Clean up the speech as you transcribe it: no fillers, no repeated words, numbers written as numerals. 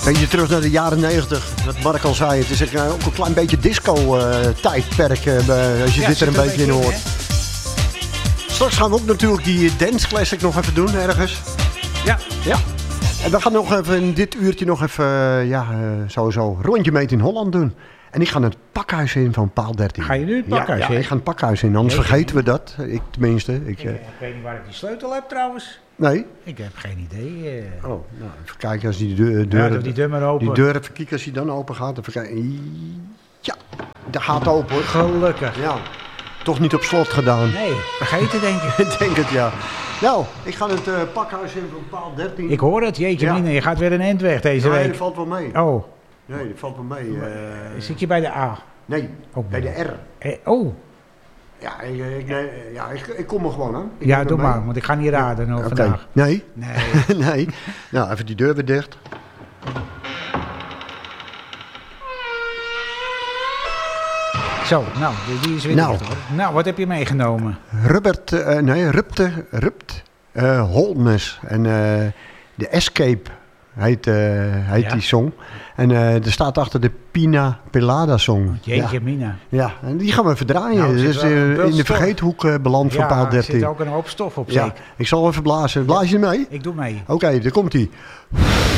Beetje terug naar de jaren 90. Wat Mark al zei. Het is ook een klein beetje disco-tijdperk. Als je dit er een beetje in hoort. Straks gaan we ook natuurlijk die Dance Classic nog even doen ergens. Ja. Ja. En we gaan nog even in dit uurtje nog even sowieso rondje meet in Holland doen. En ik ga het pakhuis in van paal 13. Ga je nu het pakhuis in? Ja, ik ga het pakhuis in. Anders vergeten we dat. Ik tenminste. Ik weet niet waar ik die sleutel heb trouwens. Nee? Ik heb geen idee. Oh, nou, even kijken als die deur... die deur maar open. Die deur, even kijken als die dan open gaat. Even kijken. Ja, dat gaat open hoor. Gelukkig. Ja, toch niet op slot gedaan. Nee, vergeten denk ik. Ik denk het, ja. Nou, ik ga het pakhuis in van paal 13. Ik hoor het, jeetje mine. Je gaat weer een end weg deze week. Nee, dat valt wel mee. Oh. Nee, dat valt wel mee. Zit je bij de A? Nee, bij de R. Oh. Ja, ik kom er gewoon aan. Ja, doe maar, want ik ga niet raden vandaag. Nee? Nee. Nee. Nou, even die deur weer dicht. Zo, nou, die is weer dicht hoor. Nou, wat heb je meegenomen? Rupt Holmes. En de Escape heet die song. En er staat achter de Pina Pelada song. Jeetje mina. Ja, en die gaan we even draaien. Nou, dus in de vergeethoek beland van paal 13. Er zit ook een hoop stof op, ja, zeker. ik zal even blazen. Blaas je mee? Ik doe mee. Oké, daar komt hij.